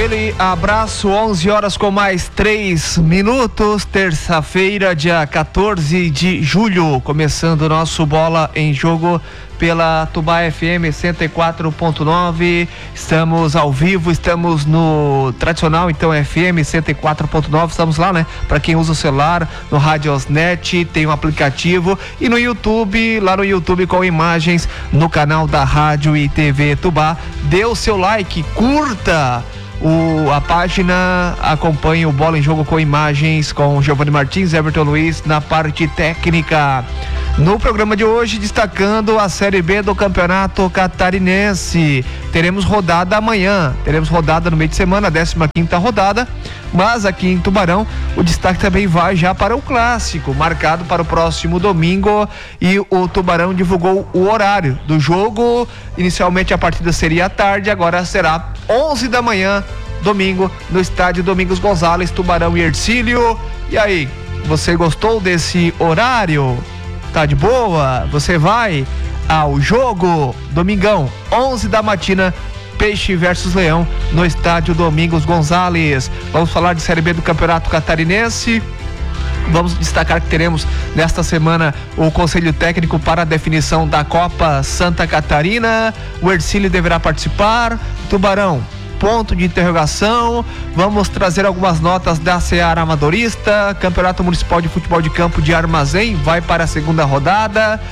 Aquele abraço, 11 horas com mais 3 minutos, terça-feira, dia 14 de julho, começando o nosso Bola em Jogo pela Tubá FM 104.9. Estamos ao vivo, estamos no tradicional, então FM 104.9, estamos lá, né? Para quem usa o celular, no Radiosnet, tem um aplicativo, e no YouTube, lá no YouTube com imagens no canal da Rádio e TV Tubá. Dê o seu like, curta a página, acompanhe o Bola em Jogo com imagens, com Giovanni Martins, Everton Luiz na parte técnica. No programa de hoje, destacando a Série B do Campeonato Catarinense. Teremos rodada amanhã, teremos rodada no meio de semana, a 15ª rodada, mas aqui em Tubarão o destaque também vai já para o clássico, marcado para o próximo domingo, e o Tubarão divulgou o horário do jogo. Inicialmente a partida seria à tarde, agora será 11 da manhã, domingo, no estádio Domingos Gonzalez, Tubarão e Hercílio. E aí, você gostou desse horário? Tá de boa? Você vai ao jogo? Domingão, 11 da matina, Peixe versus Leão, no estádio Domingos Gonzalez. Vamos falar de Série B do Campeonato Catarinense. Vamos destacar que teremos nesta semana o Conselho Técnico para a definição da Copa Santa Catarina. O Hercílio deverá participar. Tubarão, ponto de interrogação. Vamos trazer algumas notas da Seara Amadorista. Campeonato Municipal de Futebol de Campo de Armazém vai para a segunda rodada.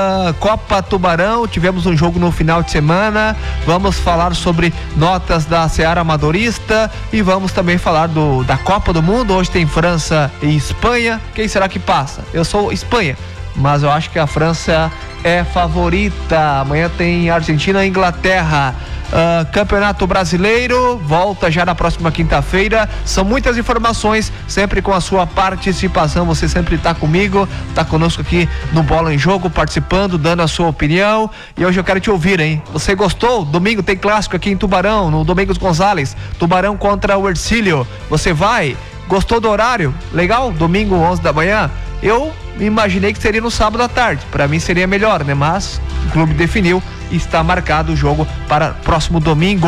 Copa Tubarão, tivemos um jogo no final de semana. Vamos falar sobre notas da Seara Amadorista e vamos também falar da Copa do Mundo. Hoje tem França e Espanha. Quem será que passa? Eu sou Espanha, mas eu acho que a França é favorita. Amanhã tem Argentina e Inglaterra. Campeonato Brasileiro volta já na próxima quinta-feira. São muitas informações, sempre com a sua participação. Você sempre está comigo, está conosco aqui no Bola em Jogo, participando, dando a sua opinião. E hoje eu quero te ouvir, hein? Você gostou? Domingo tem clássico aqui em Tubarão, no Domingos Gonzalez, Tubarão contra o Hercílio. Você vai? Gostou do horário? Legal? Domingo, 11 da manhã? Eu imaginei que seria no sábado à tarde. Para mim seria melhor, né? Mas o clube definiu e está marcado o jogo para próximo domingo.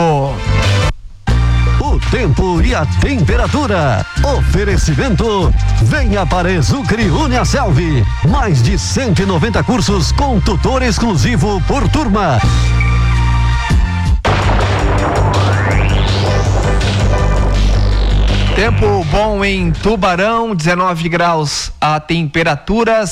O tempo e a temperatura. Oferecimento: venha para Exucre Uniaselv. Mais de 190 cursos com tutor exclusivo por turma. Tempo bom em Tubarão, 19 graus a temperatura,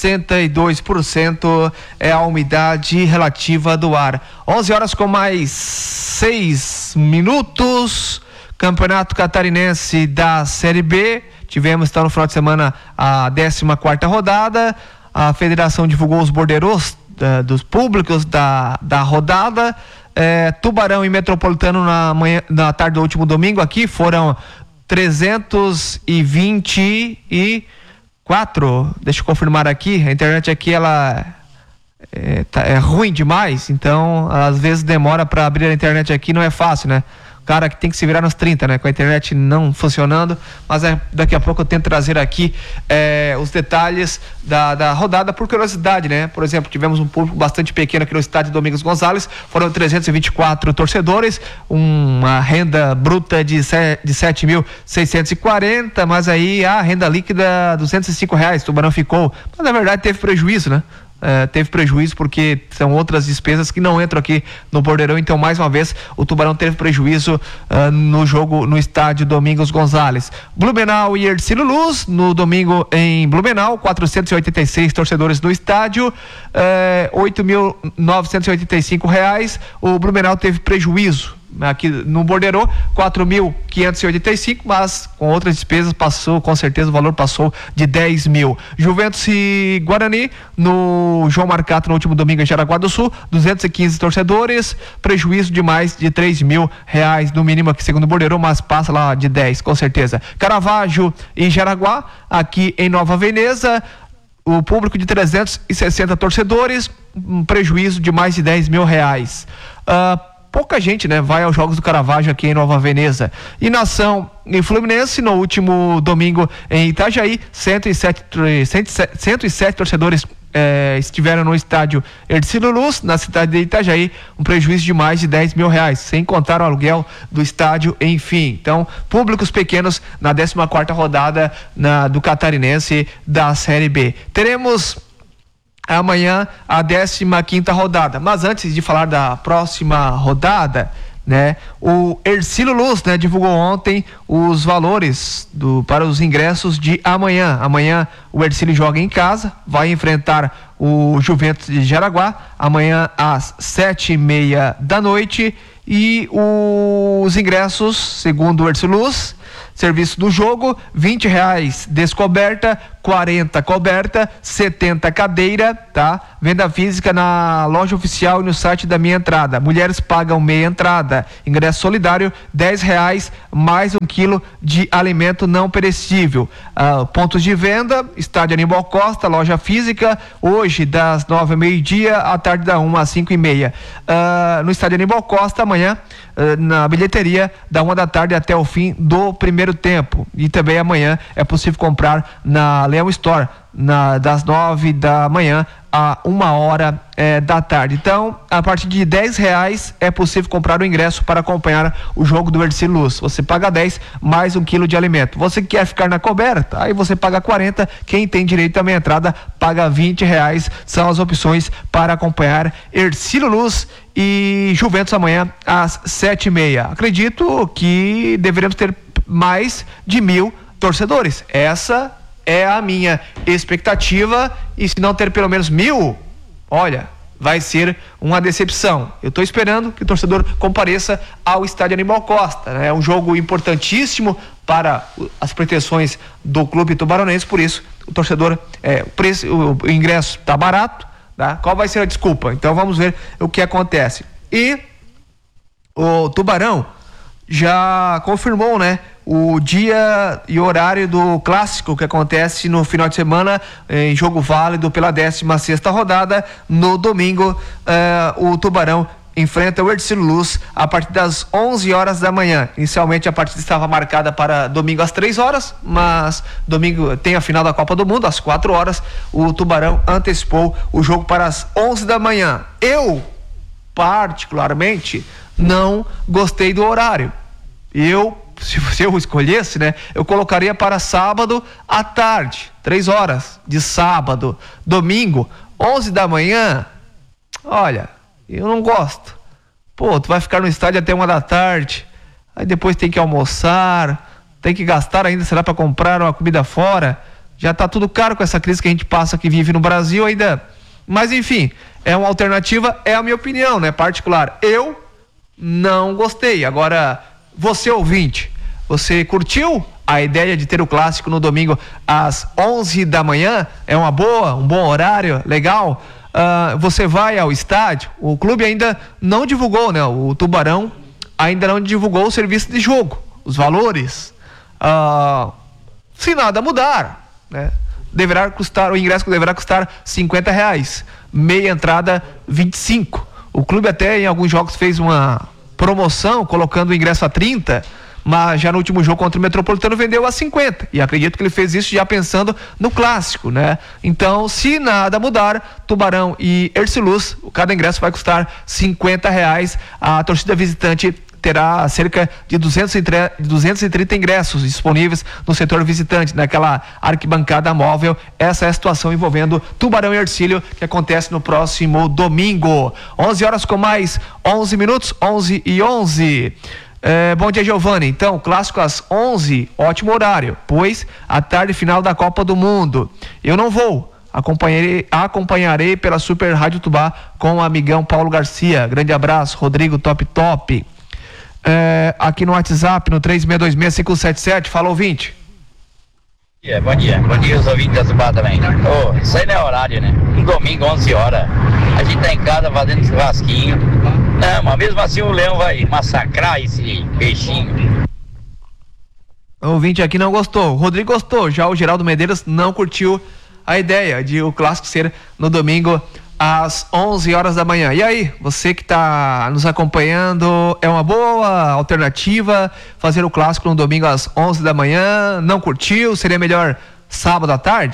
62% é a umidade relativa do ar. 11 horas com mais 6 minutos. Campeonato Catarinense da Série B. Tivemos, no final de semana, a 14ª rodada. A federação divulgou os borderôs dos públicos da rodada. Tubarão e Metropolitano na tarde do último domingo aqui foram 324. Deixa eu confirmar aqui. A internet aqui ela é ruim demais, então às vezes demora para abrir a internet aqui, não é fácil, né? O cara que tem que se virar nos 30, né? Com a internet não funcionando, mas daqui a pouco eu tento trazer aqui os detalhes da rodada por curiosidade, né? Por exemplo, tivemos um público bastante pequeno aqui no estádio Domingos Gonzalez, foram 324 torcedores, uma renda bruta de 7.640, mas aí a renda líquida R$205, Tubarão ficou, mas na verdade teve prejuízo, né? Teve prejuízo porque são outras despesas que não entram aqui no borderão, então mais uma vez o Tubarão teve prejuízo no jogo no estádio Domingos Gonzalez. Blumenau e Hercílio Luz no domingo em Blumenau, 486 torcedores no estádio, R$8.985. O Blumenau teve prejuízo aqui no borderô, 4.585, mas com outras despesas passou, com certeza o valor passou de 10 mil. Juventus e Guarani no João Marcato no último domingo em Jaraguá do Sul, 215 torcedores, prejuízo de mais de R$3.000 no mínimo aqui segundo o borderô, mas passa lá de 10 com certeza. Caravaggio e Jaraguá aqui em Nova Veneza, o público de 360 torcedores, um prejuízo de mais de R$10.000. Pouca gente, né, vai aos Jogos do Caravaggio aqui em Nova Veneza. E Nação e Fluminense no último domingo em Itajaí, 107 torcedores estiveram no estádio Hercílio Luz, na cidade de Itajaí, um prejuízo de mais de R$10 mil, sem contar o aluguel do estádio, enfim. Então, públicos pequenos na 14ª rodada do Catarinense da Série B. Teremos amanhã a 15ª rodada, mas antes de falar da próxima rodada, né, o Hercílio Luz, né, divulgou ontem os valores para os ingressos de amanhã. Amanhã o Hercílio joga em casa, vai enfrentar o Juventus de Jaraguá, amanhã às 7:30 da noite, e os ingressos, segundo o Hercílio Luz, serviço do jogo, R$20 descoberta, 40 coberta, 70 cadeira, tá? Venda física na loja oficial e no site da Minha Entrada. Mulheres pagam meia entrada. Ingresso solidário, R$10 mais 1 quilo de alimento não perecível. Pontos de venda, estádio Aníbal Costa, loja física, hoje das 9 ao meio-dia, à tarde da 1 às 5:30. No estádio Aníbal Costa, amanhã, na bilheteria, da 1 da tarde até o fim do primeiro tempo. E também amanhã é possível comprar na Leão Store, das 9 da manhã a 1h da tarde. Então, a partir de R$10 é possível comprar o ingresso para acompanhar o jogo do Hercílio Luz. Você paga 10 mais 1 quilo de alimento. Você quer ficar na coberta? Aí você paga 40. Quem tem direito à meia entrada paga R$20. São as opções para acompanhar Hercílio Luz e Juventus amanhã às 7:30. Acredito que deveremos ter mais de 1.000 torcedores. Essa é a minha expectativa, e se não ter pelo menos 1.000, olha, vai ser uma decepção. Eu estou esperando que o torcedor compareça ao estádio Aníbal Costa, né? É um jogo importantíssimo para as pretensões do clube tubaronense, por isso o torcedor, o ingresso está barato, tá? Qual vai ser a desculpa? Então vamos ver o que acontece. E o Tubarão já confirmou, né, o dia e horário do clássico que acontece no final de semana, em jogo válido pela 16ª rodada. No domingo, o Tubarão enfrenta o Hercílio Luz a partir das 11 horas da manhã. Inicialmente a partida estava marcada para domingo às 3 horas, mas domingo tem a final da Copa do Mundo às 4 horas. O Tubarão antecipou o jogo para as 11 da manhã. Eu, particularmente, não gostei do horário. Se eu escolhesse, né, eu colocaria para sábado à tarde, 3 horas de sábado. Domingo, 11 da manhã, olha, eu não gosto. Pô, tu vai ficar no estádio até 1 da tarde, aí depois tem que almoçar, tem que gastar ainda, será para comprar uma comida fora? Já tá tudo caro com essa crise que a gente passa, que vive no Brasil ainda. Mas enfim, é uma alternativa, é a minha opinião, né, particular. Eu não gostei. Agora, você ouvinte, você curtiu a ideia de ter o clássico no domingo às 11 da manhã? É um bom horário, legal? Você vai ao estádio? O clube ainda não divulgou, né? O Tubarão ainda não divulgou o serviço de jogo, os valores. Se nada mudar, né, o ingresso deverá custar R$50, meia entrada R$25. O clube até em alguns jogos fez uma promoção colocando o ingresso a 30, mas já no último jogo contra o Metropolitano vendeu a 50, e acredito que ele fez isso já pensando no clássico, né? Então, se nada mudar, Tubarão e Hercílio Luz, cada ingresso vai custar R$50. A torcida visitante terá cerca de 230 ingressos disponíveis no setor visitante, naquela arquibancada móvel. Essa é a situação envolvendo Tubarão e Hercílio, que acontece no próximo domingo. 11 horas com mais 11 minutos, 11:11. Bom dia, Giovanni. Então, clássico às 11, ótimo horário, pois a tarde final da Copa do Mundo. Eu não vou. Acompanharei pela Super Rádio Tubá com o amigão Paulo Garcia. Grande abraço, Rodrigo Top. Aqui no WhatsApp, no 3626-5177, fala, ouvinte. Bom dia os ouvintes da Tubá também. Isso aí não é horário, né? Um domingo, 11 horas, a gente tá em casa fazendo churrasquinho. Não, mas mesmo assim o Leão vai massacrar esse peixinho. O ouvinte aqui não gostou, o Rodrigo gostou, já o Geraldo Medeiros não curtiu a ideia de o clássico ser no domingo às 11 horas da manhã. E aí, você que está nos acompanhando, é uma boa alternativa fazer o clássico no domingo às 11 da manhã? Não curtiu? Seria melhor sábado à tarde?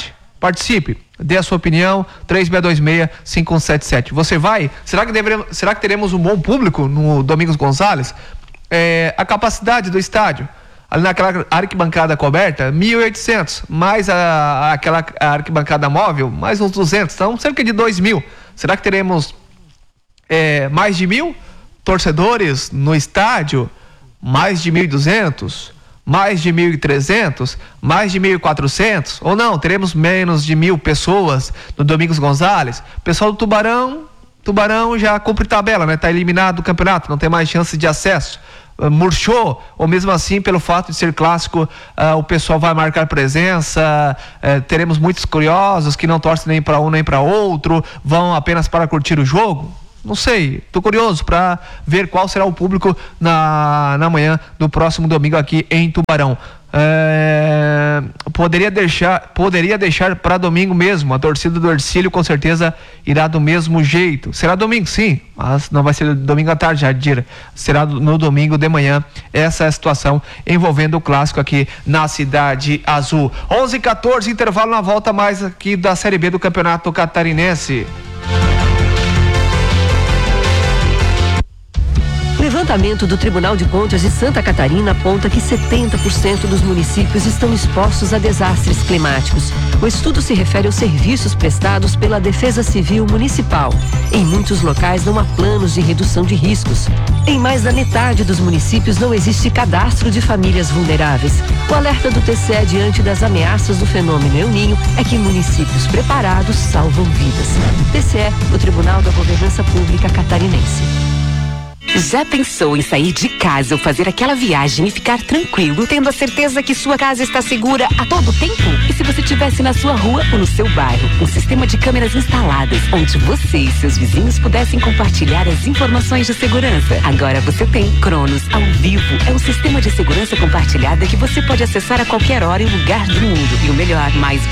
Participe, dê a sua opinião, 3626-5177. Você vai? Será que teremos um bom público no Domingos Gonçalves? A capacidade do estádio, ali naquela arquibancada coberta, 1.800, mais aquela arquibancada móvel, mais uns 200, então cerca de 2.000. Será que teremos mais de 1.000 torcedores no estádio? Mais de 1.200? Mais de 1.300? Mais de 1.400? Ou não, teremos menos de 1.000 pessoas no Domingos Gonçalves? Pessoal do Tubarão já cumpre tabela, né? Tá eliminado do campeonato, não tem mais chance de acesso. Murchou, ou mesmo assim, pelo fato de ser clássico, o pessoal vai marcar presença, teremos muitos curiosos que não torcem nem para um nem para outro, vão apenas para curtir o jogo? Não sei, tô curioso para ver qual será o público na manhã do próximo domingo aqui em Tubarão. Poderia deixar para domingo mesmo. A torcida do Hercílio com certeza irá do mesmo jeito. Será domingo, sim, mas não vai ser domingo à tarde, Jadira. Será no domingo de manhã. Essa é a situação envolvendo o clássico aqui na Cidade Azul. 11h14, intervalo na volta mais aqui da Série B do Campeonato Catarinense. Levantamento do Tribunal de Contas de Santa Catarina aponta que 70% dos municípios estão expostos a desastres climáticos. O estudo se refere aos serviços prestados pela Defesa Civil Municipal. Em muitos locais não há planos de redução de riscos. Em mais da metade dos municípios não existe cadastro de famílias vulneráveis. O alerta do TCE diante das ameaças do fenômeno El Niño é que municípios preparados salvam vidas. TCE, o Tribunal da Governança Pública Catarinense. Já pensou em sair de casa ou fazer aquela viagem e ficar tranquilo, tendo a certeza que sua casa está segura a todo tempo? E se você estivesse na sua rua ou no seu bairro, um sistema de câmeras instaladas, onde você e seus vizinhos pudessem compartilhar as informações de segurança? Agora você tem Cronos ao vivo. É um sistema de segurança compartilhada que você pode acessar a qualquer hora e lugar do mundo. E o melhor, mais